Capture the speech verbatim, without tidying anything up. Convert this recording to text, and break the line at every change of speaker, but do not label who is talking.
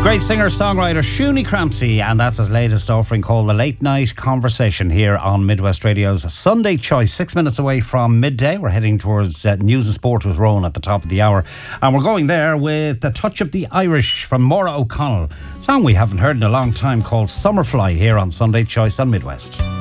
Great singer-songwriter Shuni Crampsey, and that's his latest offering called The Late Night Conversation here on Midwest Radio's Sunday Choice. Six minutes away from midday. We're heading towards uh, News and Sport with Rowan at the top of the hour. And we're going there with The Touch of the Irish from Maura O'Connell. A song we haven't heard in a long time called Summerfly here on Sunday Choice on Midwest.